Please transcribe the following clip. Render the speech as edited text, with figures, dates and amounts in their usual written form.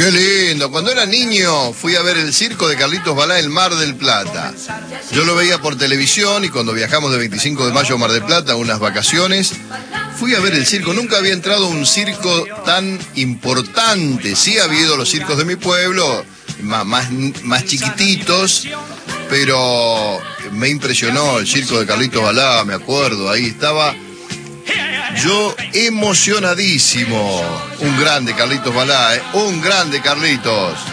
Qué lindo. Cuando era niño fui a ver el circo de Carlitos Balá en Mar del Plata. Yo lo veía por televisión y cuando viajamos de 25 de mayo a Mar del Plata, unas vacaciones, fui a ver el circo. Nunca había entrado a un circo tan importante. Sí ha habido los circos de mi pueblo, más chiquititos, pero me impresionó el circo de Carlitos Balá, me acuerdo. Ahí estaba yo emocionadísimo. Un grande Carlitos Balá, un grande Carlitos.